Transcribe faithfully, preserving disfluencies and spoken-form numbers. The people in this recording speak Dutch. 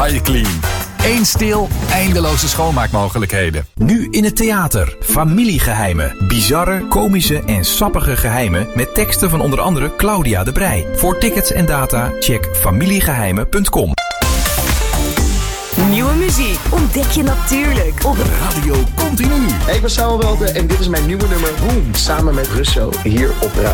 je clean. Eén stil, eindeloze schoonmaakmogelijkheden. Nu in het theater. Familiegeheimen. Bizarre, komische en sappige geheimen met teksten van onder andere Claudia de Breij. Voor tickets en data check familiegeheimen punt com. Nieuwe muziek ontdek je natuurlijk op Radio Continu. Hey, ik ben Samuel Welte en dit is mijn nieuwe nummer Boom. Samen met Russo hier op Radio.